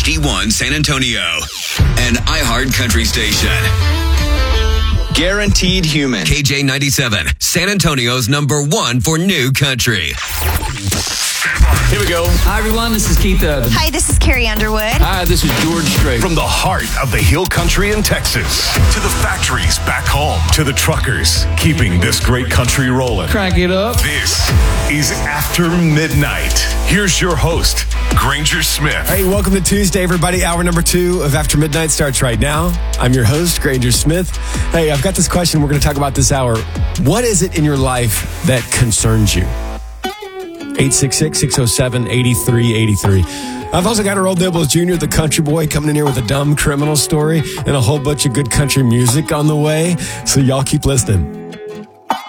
HD1 San Antonio, an iHeart country station. Guaranteed Human. KJ97, San Antonio's #1 for new country. Here we go. Hi, everyone. This is Keith Urban. Hi, this is Carrie Underwood. Hi, this is George Strait. From the heart of the Hill Country in Texas to the factories back home to the truckers keeping this great country rolling. Crank it up. This is After Midnight. Here's your host, Granger Smith. Hey, welcome to Tuesday, everybody. Hour number 2 of After Midnight starts right now. I'm your host, Granger Smith. Hey, I've got this question we're going to talk about this hour. What is it in your life that concerns you? 866-607-8383. I've also got Earl Dibbles Jr., the country boy, coming in here with a dumb criminal story and a whole bunch of good country music on the way. So y'all keep listening.